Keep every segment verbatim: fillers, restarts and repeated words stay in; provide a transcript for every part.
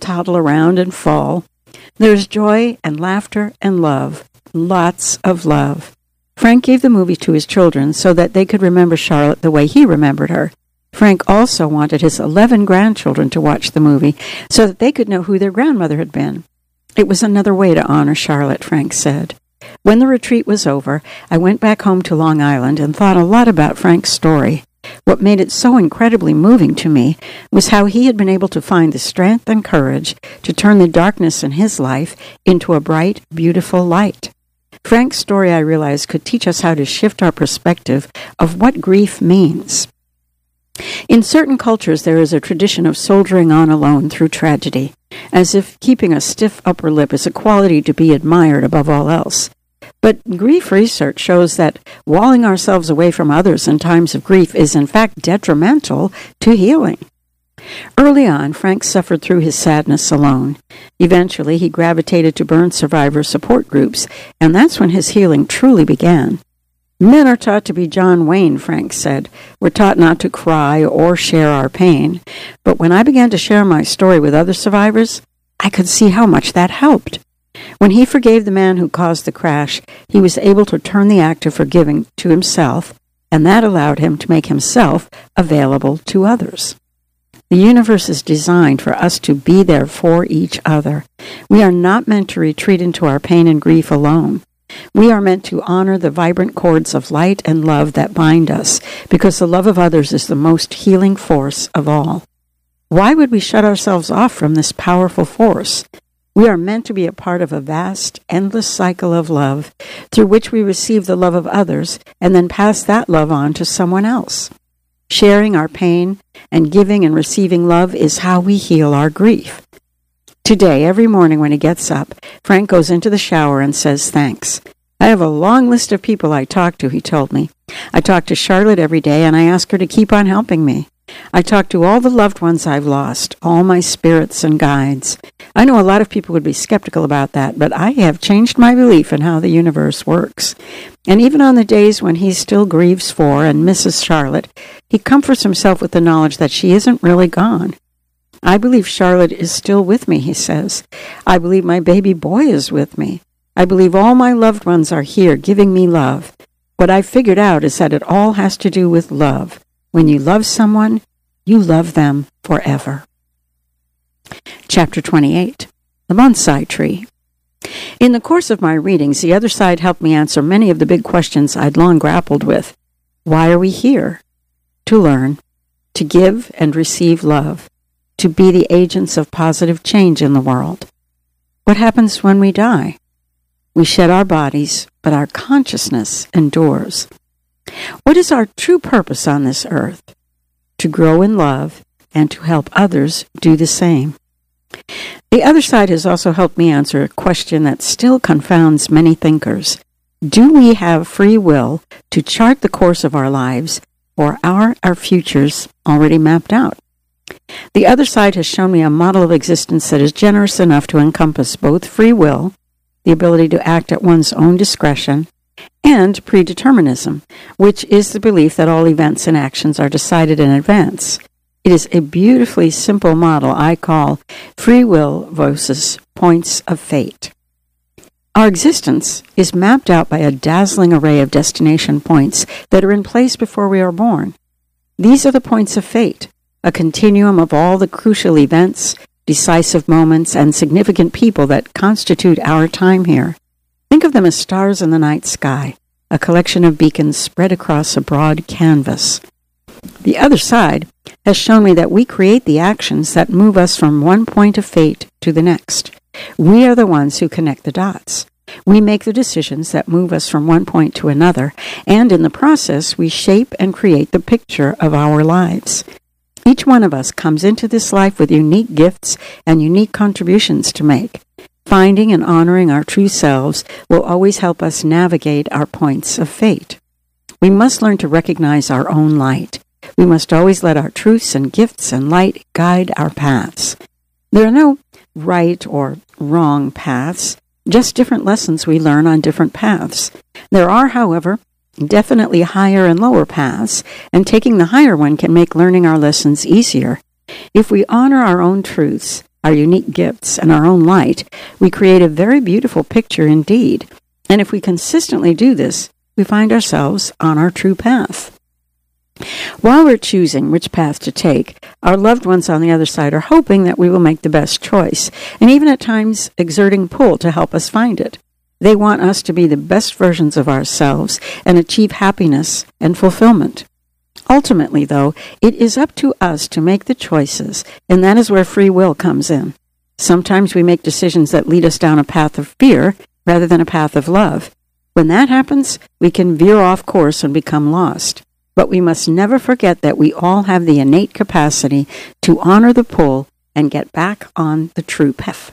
toddle around and fall. There's joy and laughter and love, lots of love. Frank gave the movie to his children so that they could remember Charlotte the way he remembered her. Frank also wanted his eleven grandchildren to watch the movie so that they could know who their grandmother had been. It was another way to honor Charlotte, Frank said. When the retreat was over, I went back home to Long Island and thought a lot about Frank's story. What made it so incredibly moving to me was how he had been able to find the strength and courage to turn the darkness in his life into a bright, beautiful light. Frank's story, I realized, could teach us how to shift our perspective of what grief means. In certain cultures, there is a tradition of soldiering on alone through tragedy, as if keeping a stiff upper lip is a quality to be admired above all else. But grief research shows that walling ourselves away from others in times of grief is in fact detrimental to healing. Early on, Frank suffered through his sadness alone. Eventually, he gravitated to burn survivor support groups, and that's when his healing truly began. Men are taught to be John Wayne, Frank said. We're taught not to cry or share our pain. But when I began to share my story with other survivors, I could see how much that helped. When he forgave the man who caused the crash, he was able to turn the act of forgiving to himself, and that allowed him to make himself available to others. The universe is designed for us to be there for each other. We are not meant to retreat into our pain and grief alone. We are meant to honor the vibrant cords of light and love that bind us, because the love of others is the most healing force of all. Why would we shut ourselves off from this powerful force? We are meant to be a part of a vast, endless cycle of love, through which we receive the love of others and then pass that love on to someone else. Sharing our pain and giving and receiving love is how we heal our grief. Today, every morning when he gets up, Frank goes into the shower and says thanks. I have a long list of people I talk to, he told me. I talk to Charlotte every day, and I ask her to keep on helping me. I talk to all the loved ones I've lost, all my spirits and guides. I know a lot of people would be skeptical about that, but I have changed my belief in how the universe works. And even on the days when he still grieves for and misses Charlotte, he comforts himself with the knowledge that she isn't really gone. I believe Charlotte is still with me, he says. I believe my baby boy is with me. I believe all my loved ones are here giving me love. What I've figured out is that it all has to do with love. When you love someone, you love them forever. Chapter twenty-eight. The Bonsai Tree. In the course of my readings, the other side helped me answer many of the big questions I'd long grappled with. Why are we here? To learn, to give and receive love, to be the agents of positive change in the world. What happens when we die? We shed our bodies, but our consciousness endures. What is our true purpose on this earth? To grow in love and to help others do the same. The other side has also helped me answer a question that still confounds many thinkers. Do we have free will to chart the course of our lives, or are our futures already mapped out? The other side has shown me a model of existence that is generous enough to encompass both free will, the ability to act at one's own discretion, and predeterminism, which is the belief that all events and actions are decided in advance. It is a beautifully simple model I call free will versus points of fate. Our existence is mapped out by a dazzling array of destination points that are in place before we are born. These are the points of fate, a continuum of all the crucial events, decisive moments, and significant people that constitute our time here. Think of them as stars in the night sky, a collection of beacons spread across a broad canvas. The other side has shown me that we create the actions that move us from one point of fate to the next. We are the ones who connect the dots. We make the decisions that move us from one point to another, and in the process, we shape and create the picture of our lives. Each one of us comes into this life with unique gifts and unique contributions to make. Finding and honoring our true selves will always help us navigate our points of fate. We must learn to recognize our own light. We must always let our truths and gifts and light guide our paths. There are no right or wrong paths, just different lessons we learn on different paths. There are, however, definitely higher and lower paths, and taking the higher one can make learning our lessons easier. If we honor our own truths, our unique gifts, and our own light, we create a very beautiful picture indeed. And if we consistently do this, we find ourselves on our true path. While we're choosing which path to take, our loved ones on the other side are hoping that we will make the best choice, and even at times exerting pull to help us find it. They want us to be the best versions of ourselves and achieve happiness and fulfillment. Ultimately, though, it is up to us to make the choices, and that is where free will comes in. Sometimes we make decisions that lead us down a path of fear rather than a path of love. When that happens, we can veer off course and become lost. But we must never forget that we all have the innate capacity to honor the pull and get back on the true path.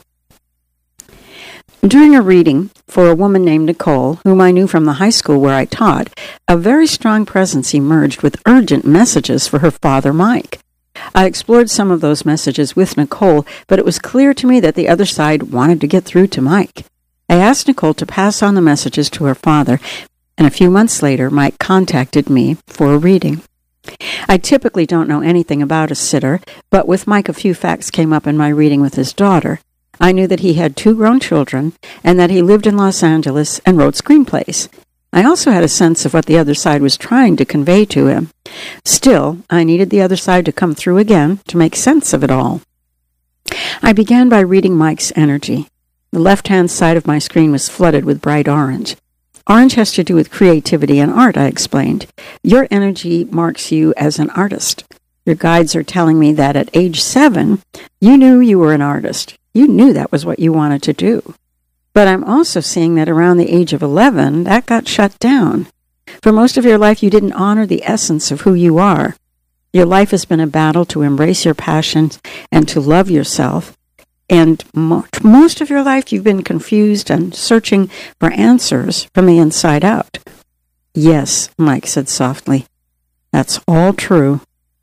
During a reading for a woman named Nicole, whom I knew from the high school where I taught, a very strong presence emerged with urgent messages for her father, Mike. I explored some of those messages with Nicole, but it was clear to me that the other side wanted to get through to Mike. I asked Nicole to pass on the messages to her father, and a few months later, Mike contacted me for a reading. I typically don't know anything about a sitter, but with Mike, a few facts came up in my reading with his daughter. I knew that he had two grown children, and that he lived in Los Angeles and wrote screenplays. I also had a sense of what the other side was trying to convey to him. Still, I needed the other side to come through again to make sense of it all. I began by reading Mike's energy. The left-hand side of my screen was flooded with bright orange. Orange has to do with creativity and art, I explained. Your energy marks you as an artist. Your guides are telling me that at age seven, you knew you were an artist. You knew that was what you wanted to do. But I'm also seeing that around the age of eleven, that got shut down. For most of your life, you didn't honor the essence of who you are. Your life has been a battle to embrace your passions and to love yourself. And mo- most of your life, you've been confused and searching for answers from the inside out. Yes, Mike said softly. That's all true.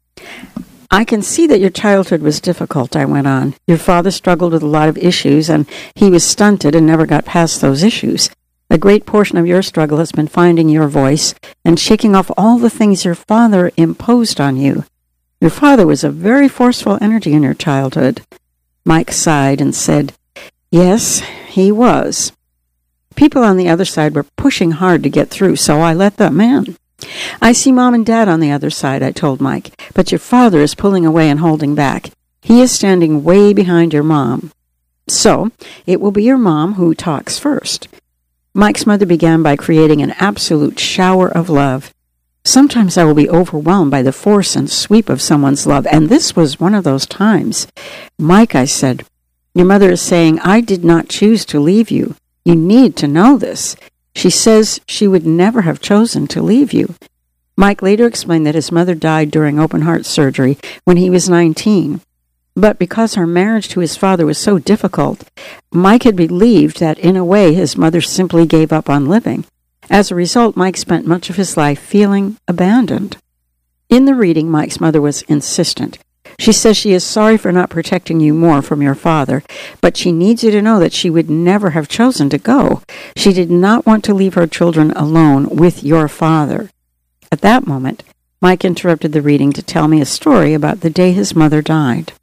I can see that your childhood was difficult, I went on. Your father struggled with a lot of issues, and he was stunted and never got past those issues. A great portion of your struggle has been finding your voice and shaking off all the things your father imposed on you. Your father was a very forceful energy in your childhood. Mike sighed and said, Yes, he was. People on the other side were pushing hard to get through, so I let them in. I see Mom and Dad on the other side, I told Mike, but your father is pulling away and holding back. He is standing way behind your mom. So, it will be your mom who talks first. Mike's mother began by creating an absolute shower of love. Sometimes I will be overwhelmed by the force and sweep of someone's love, and this was one of those times. Mike, I said, your mother is saying, I did not choose to leave you. You need to know this. She says she would never have chosen to leave you. Mike later explained that his mother died during open-heart surgery when he was nineteen. But because her marriage to his father was so difficult, Mike had believed that in a way his mother simply gave up on living. As a result, Mike spent much of his life feeling abandoned. In the reading, Mike's mother was insistent. She says she is sorry for not protecting you more from your father, but she needs you to know that she would never have chosen to go. She did not want to leave her children alone with your father. At that moment, Mike interrupted the reading to tell me a story about the day his mother died.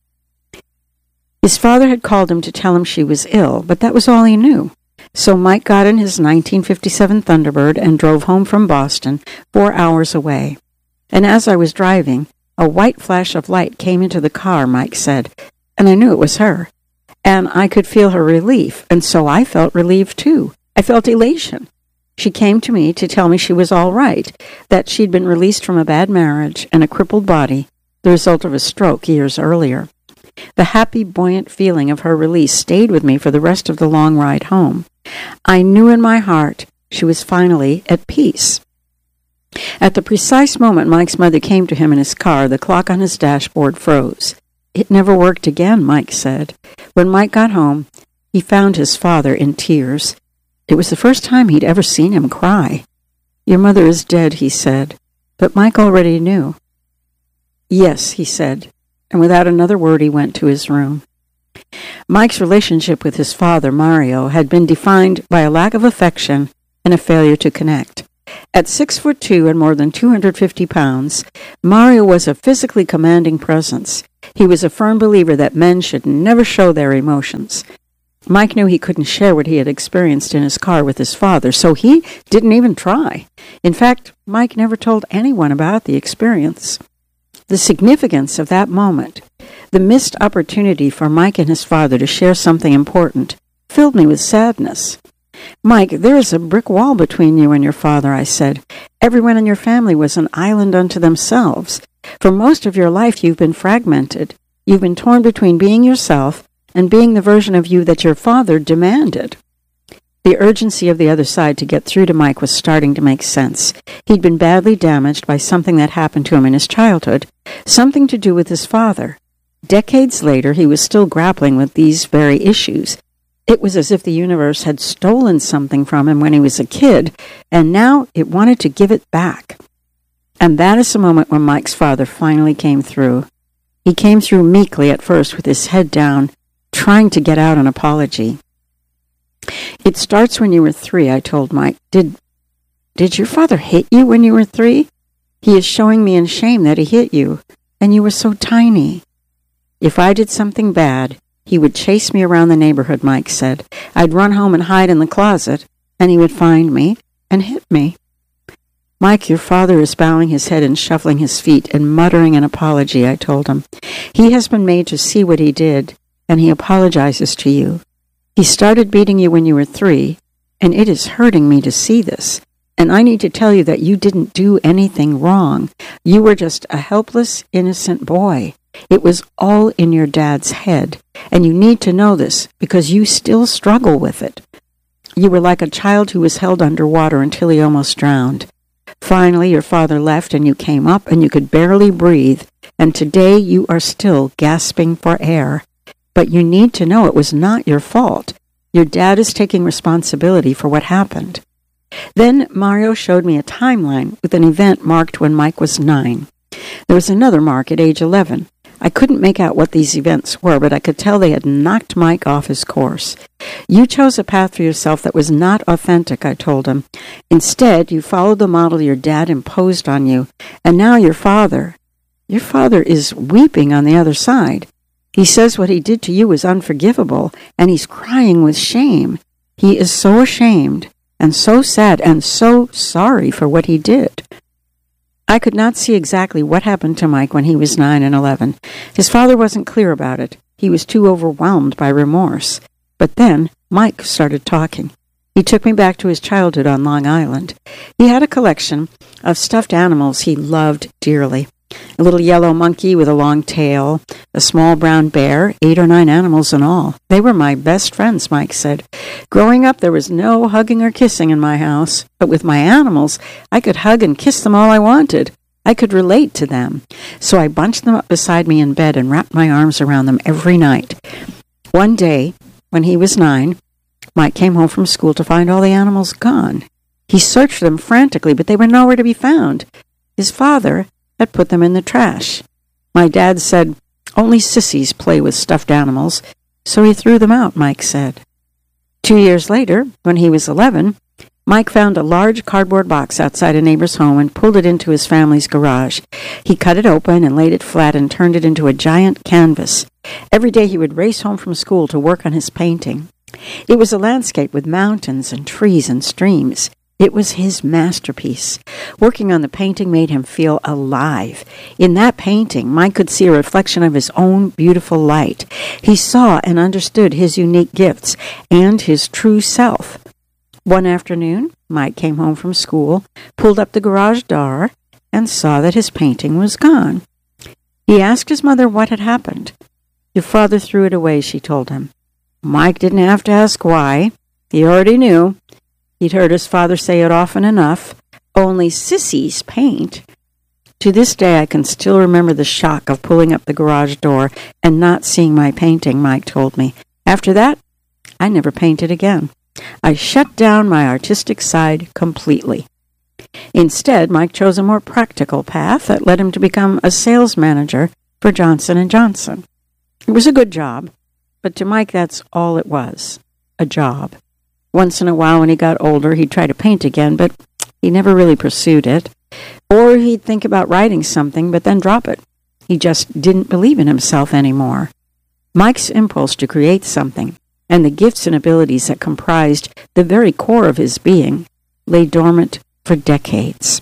His father had called him to tell him she was ill, but that was all he knew. So Mike got in his nineteen fifty-seven Thunderbird and drove home from Boston, four hours away. And as I was driving, a white flash of light came into the car, Mike said, and I knew it was her. And I could feel her relief, and so I felt relieved too. I felt elation. She came to me to tell me she was all right, that she'd been released from a bad marriage and a crippled body, the result of a stroke years earlier. The happy, buoyant feeling of her release stayed with me for the rest of the long ride home. I knew in my heart she was finally at peace. At the precise moment Mike's mother came to him in his car, the clock on his dashboard froze. It never worked again, Mike said. When Mike got home, he found his father in tears. It was the first time he'd ever seen him cry. Your mother is dead, he said, but Mike already knew. Yes, he said, and without another word he went to his room. Mike's relationship with his father, Mario, had been defined by a lack of affection and a failure to connect. At six foot two and more than two hundred fifty pounds, Mario was a physically commanding presence. He was a firm believer that men should never show their emotions. Mike knew he couldn't share what he had experienced in his car with his father, so he didn't even try. In fact, Mike never told anyone about the experience. The significance of that moment, the missed opportunity for Mike and his father to share something important, filled me with sadness. "Mike, there is a brick wall between you and your father," I said. "Everyone in your family was an island unto themselves. For most of your life you've been fragmented. You've been torn between being yourself and being the version of you that your father demanded." The urgency of the other side to get through to Mike was starting to make sense. He'd been badly damaged by something that happened to him in his childhood, something to do with his father. Decades later, he was still grappling with these very issues. It was as if the universe had stolen something from him when he was a kid, and now it wanted to give it back. And that is the moment when Mike's father finally came through. He came through meekly at first with his head down, trying to get out an apology. "It starts when you were three," I told Mike. Did did your father hit you when you were three? He is showing me in shame that he hit you, and you were so tiny." "If I did something bad, he would chase me around the neighborhood," Mike said. "I'd run home and hide in the closet, and he would find me and hit me." "Mike, your father is bowing his head and shuffling his feet and muttering an apology," I told him. "He has been made to see what he did, and he apologizes to you. He started beating you when you were three, and it is hurting me to see this. And I need to tell you that you didn't do anything wrong. You were just a helpless, innocent boy. It was all in your dad's head, and you need to know this because you still struggle with it. You were like a child who was held underwater until he almost drowned. Finally, your father left and you came up and you could barely breathe, and today you are still gasping for air. But you need to know it was not your fault. Your dad is taking responsibility for what happened." Then Mario showed me a timeline with an event marked when Mike was nine. There was another mark at age eleven. I couldn't make out what these events were, but I could tell they had knocked Mike off his course. "You chose a path for yourself that was not authentic," I told him. "Instead, you followed the model your dad imposed on you, and now your father, your father is weeping on the other side. He says what he did to you is unforgivable, and he's crying with shame. He is so ashamed, and so sad, and so sorry for what he did." I could not see exactly what happened to Mike when he was nine and eleven. His father wasn't clear about it. He was too overwhelmed by remorse. But then Mike started talking. He took me back to his childhood on Long Island. He had a collection of stuffed animals he loved dearly. A little yellow monkey with a long tail, a small brown bear, eight or nine animals in all. They were my best friends, Mike said. Growing up, there was no hugging or kissing in my house, but with my animals, I could hug and kiss them all I wanted. I could relate to them. So I bunched them up beside me in bed and wrapped my arms around them every night. One day, when he was nine, Mike came home from school to find all the animals gone. He searched them frantically, but they were nowhere to be found. His father had put them in the trash. My dad said, "Only sissies play with stuffed animals," so he threw them out, Mike said. Two years later, when he was eleven, Mike found a large cardboard box outside a neighbor's home and pulled it into his family's garage. He cut it open and laid it flat and turned it into a giant canvas. Every day he would race home from school to work on his painting. It was a landscape with mountains and trees and streams. It was his masterpiece. Working on the painting made him feel alive. In that painting, Mike could see a reflection of his own beautiful light. He saw and understood his unique gifts and his true self. One afternoon, Mike came home from school, pulled up the garage door, and saw that his painting was gone. He asked his mother what had happened. "Your father threw it away," she told him. Mike didn't have to ask why. He already knew. He'd heard his father say it often enough. Only sissies paint. To this day, I can still remember the shock of pulling up the garage door and not seeing my painting, Mike told me. After that, I never painted again. I shut down my artistic side completely. Instead, Mike chose a more practical path that led him to become a sales manager for Johnson and Johnson. It was a good job, but to Mike, that's all it was, a job. Once in a while, when he got older, he'd try to paint again, but He never really pursued it. Or he'd think about writing something, but then drop it. He just didn't believe in himself anymore. Mike's impulse to create something, and the gifts and abilities that comprised the very core of his being, lay dormant for decades.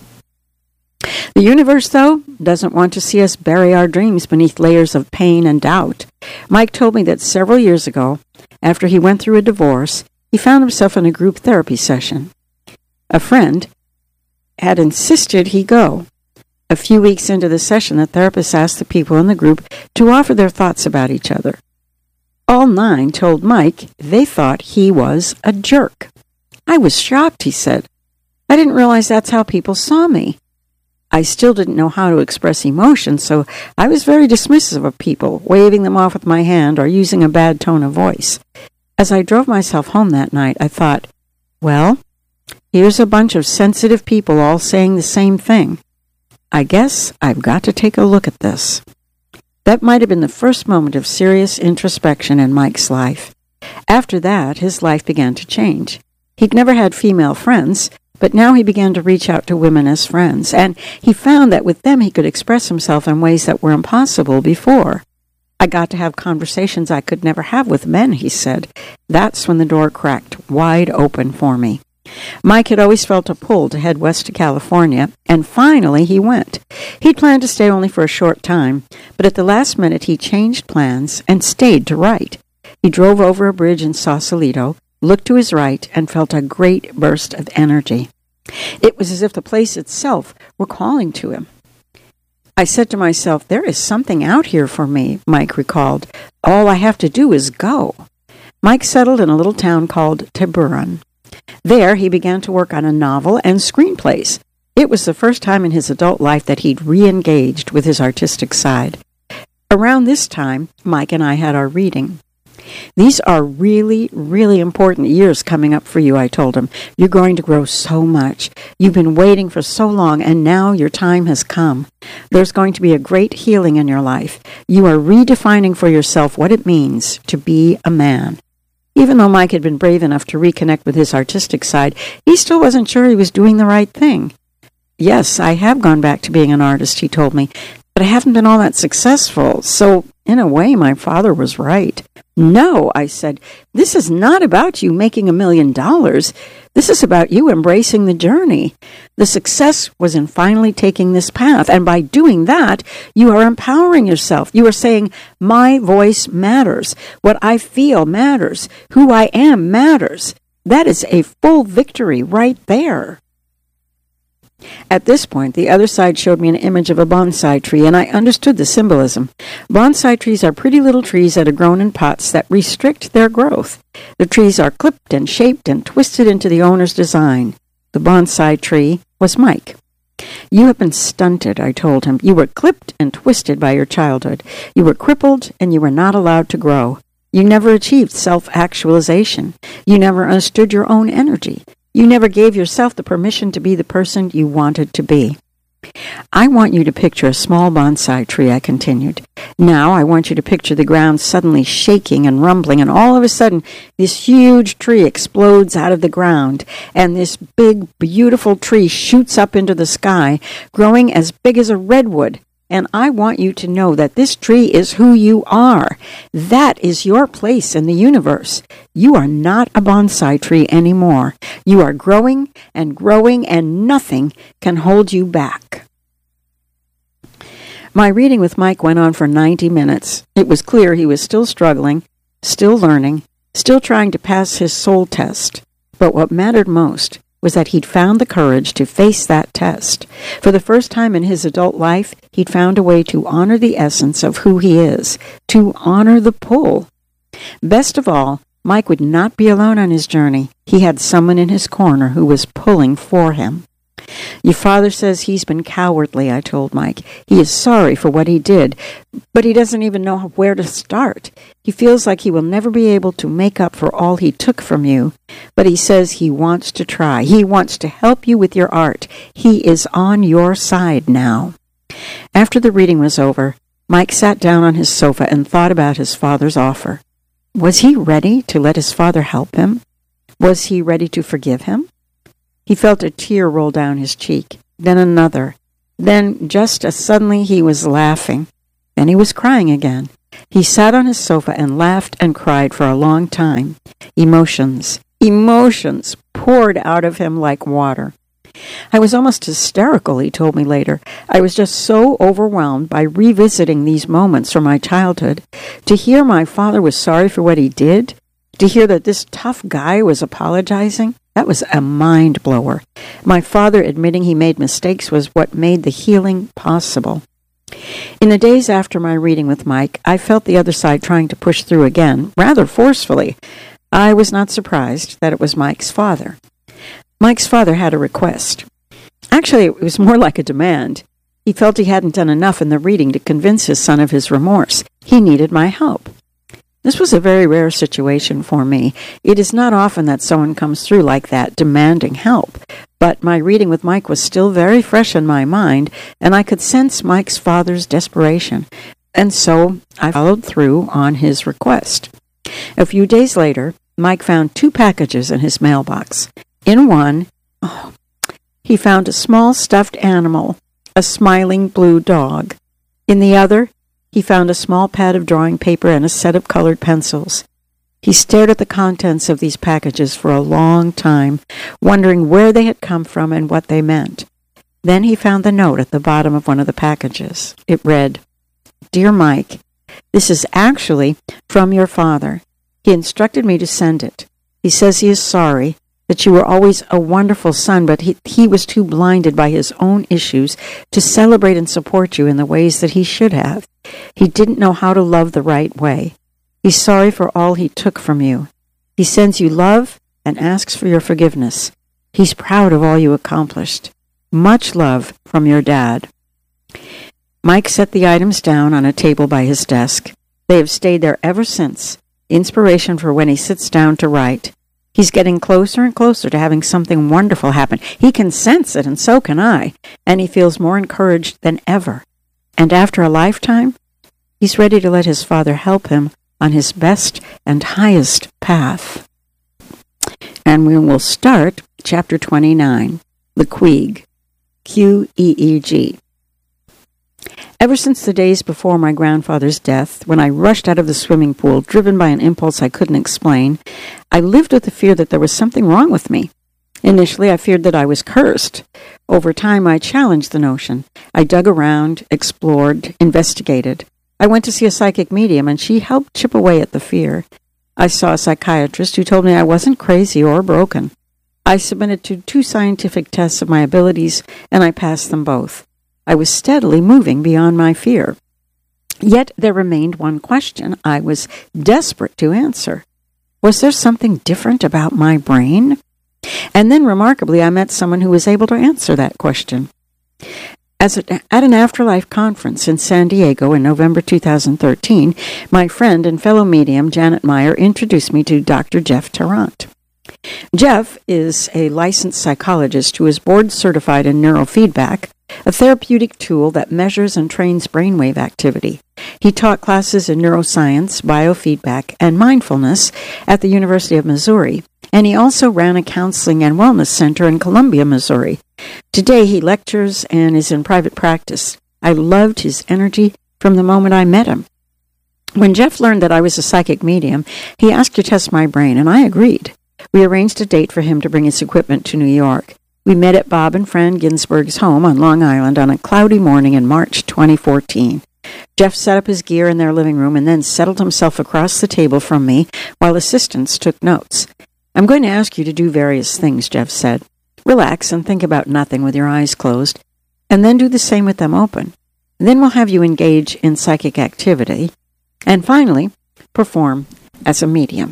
The universe, though, doesn't want to see us bury our dreams beneath layers of pain and doubt. Mike told me that several years ago, after he went through a divorce, he found himself in a group therapy session. A friend had insisted he go. A few weeks into the session, the therapist asked the people in the group to offer their thoughts about each other. All nine told Mike they thought he was a jerk. I was shocked, he said. I didn't realize that's how people saw me. I still didn't know how to express emotion, so I was very dismissive of people, waving them off with my hand or using a bad tone of voice. As I drove myself home that night, I thought, well, here's a bunch of sensitive people all saying the same thing. I guess I've got to take a look at this. That might have been the first moment of serious introspection in Mike's life. After that, his life began to change. He'd never had female friends, but now he began to reach out to women as friends, and he found that with them he could express himself in ways that were impossible before. I got to have conversations I could never have with men, he said. That's when the door cracked wide open for me. Mike had always felt a pull to head west to California, and finally he went. He'd planned to stay only for a short time, but at the last minute he changed plans and stayed to write. He drove over a bridge in Sausalito, looked to his right, and felt a great burst of energy. It was as if the place itself were calling to him. I said to myself, there is something out here for me, Mike recalled. All I have to do is go. Mike settled in a little town called Tiburon. There, he began to work on a novel and screenplays. It was the first time in his adult life that he'd re-engaged with his artistic side. Around this time, Mike and I had our reading. These are really, really important years coming up for you, I told him. You're going to grow so much. You've been waiting for so long, and now your time has come. There's going to be a great healing in your life. You are redefining for yourself what it means to be a man. Even though Mike had been brave enough to reconnect with his artistic side, he still wasn't sure he was doing the right thing. Yes, I have gone back to being an artist, he told me, but I haven't been all that successful, so in a way my father was right. No, I said, this is not about you making a million dollars. This is about you embracing the journey. The success was in finally taking this path, and by doing that, you are empowering yourself. You are saying, my voice matters. What I feel matters. Who I am matters. That is a full victory right there. At this point, the other side showed me an image of a bonsai tree, and I understood the symbolism. Bonsai trees are pretty little trees that are grown in pots that restrict their growth. The trees are clipped and shaped and twisted into the owner's design. The bonsai tree was Mike. You have been stunted, I told him. You were clipped and twisted by your childhood. You were crippled, and you were not allowed to grow. You never achieved self-actualization. You never understood your own energy. You never gave yourself the permission to be the person you wanted to be. I want you to picture a small bonsai tree, I continued. Now I want you to picture the ground suddenly shaking and rumbling, and all of a sudden this huge tree explodes out of the ground, and this big, beautiful tree shoots up into the sky, growing as big as a redwood. And I want you to know that this tree is who you are. That is your place in the universe. You are not a bonsai tree anymore. You are growing and growing, and nothing can hold you back. My reading with Mike went on for ninety minutes. It was clear he was still struggling, still learning, still trying to pass his soul test. But what mattered most was that he'd found the courage to face that test. For the first time in his adult life, he'd found a way to honor the essence of who he is, to honor the pull. Best of all, Mike would not be alone on his journey. He had someone in his corner who was pulling for him. Your father says he's been cowardly, I told Mike. He is sorry for what he did, but he doesn't even know where to start. He feels like he will never be able to make up for all he took from you, but he says he wants to try. He wants to help you with your art. He is on your side now. After the reading was over, Mike sat down on his sofa and thought about his father's offer. Was he ready to let his father help him? Was he ready to forgive him? He felt a tear roll down his cheek, then another. Then, just as suddenly, he was laughing. Then he was crying again. He sat on his sofa and laughed and cried for a long time. Emotions, emotions poured out of him like water. I was almost hysterical, he told me later. I was just so overwhelmed by revisiting these moments from my childhood. To hear my father was sorry for what he did, to hear that this tough guy was apologizing, that was a mind-blower. My father admitting he made mistakes was what made the healing possible. In the days after my reading with Mike, I felt the other side trying to push through again, rather forcefully. I was not surprised that it was Mike's father. Mike's father had a request. Actually, it was more like a demand. He felt he hadn't done enough in the reading to convince his son of his remorse. He needed my help. This was a very rare situation for me. It is not often that someone comes through like that, demanding help. But my reading with Mike was still very fresh in my mind, and I could sense Mike's father's desperation. And so I followed through on his request. A few days later, Mike found two packages in his mailbox. In one, oh, he found a small stuffed animal, a smiling blue dog. In the other, he found a small pad of drawing paper and a set of colored pencils. He stared at the contents of these packages for a long time, wondering where they had come from and what they meant. Then he found the note at the bottom of one of the packages. It read, "Dear Mike, this is actually from your father. He instructed me to send it. He says he is sorry, that you were always a wonderful son, but he, he was too blinded by his own issues to celebrate and support you in the ways that he should have. He didn't know how to love the right way. He's sorry for all he took from you. He sends you love and asks for your forgiveness. He's proud of all you accomplished. Much love from your dad." Mike set the items down on a table by his desk. They have stayed there ever since, inspiration for when he sits down to write. He's getting closer and closer to having something wonderful happen. He can sense it, and so can I, and he feels more encouraged than ever. And after a lifetime, he's ready to let his father help him on his best and highest path. And we will start chapter twenty-nine, the Queeg, Q E E G. Ever since the days before my grandfather's death, when I rushed out of the swimming pool, driven by an impulse I couldn't explain, I lived with the fear that there was something wrong with me. Initially, I feared that I was cursed. Over time, I challenged the notion. I dug around, explored, investigated. I went to see a psychic medium, and she helped chip away at the fear. I saw a psychiatrist who told me I wasn't crazy or broken. I submitted to two scientific tests of my abilities, and I passed them both. I was steadily moving beyond my fear. Yet there remained one question I was desperate to answer. Was there something different about my brain? And then, remarkably, I met someone who was able to answer that question. As a, at an afterlife conference in San Diego in November two thousand thirteen, my friend and fellow medium Janet Meyer introduced me to Doctor Jeff Tarrant. Jeff is a licensed psychologist who is board-certified in neurofeedback, a therapeutic tool that measures and trains brainwave activity. He taught classes in neuroscience, biofeedback, and mindfulness at the University of Missouri, and he also ran a counseling and wellness center in Columbia, Missouri. Today he lectures and is in private practice. I loved his energy from the moment I met him. When Jeff learned that I was a psychic medium, he asked to test my brain, and I agreed. We arranged a date for him to bring his equipment to New York. We met at Bob and Fran Ginsberg's home on Long Island on a cloudy morning in March twenty fourteen. Jeff set up his gear in their living room and then settled himself across the table from me while assistants took notes. "I'm going to ask you to do various things," Jeff said. "Relax and think about nothing with your eyes closed, and then do the same with them open. Then we'll have you engage in psychic activity, and finally, perform as a medium."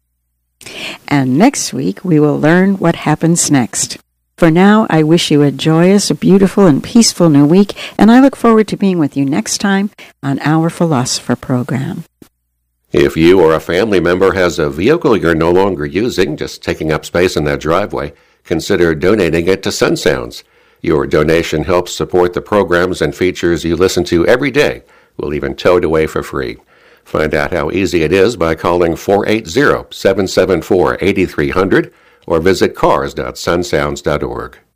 And next week, we will learn what happens next. For now, I wish you a joyous, beautiful, and peaceful new week, and I look forward to being with you next time on Our Philosopher program. If you or a family member has a vehicle you're no longer using, just taking up space in that driveway, consider donating it to Sun Sounds. Your donation helps support the programs and features you listen to every day. We'll even tow it away for free. Find out how easy it is by calling four eight zero, seven seven four, eight three zero zero or visit cars dot sunsounds dot org.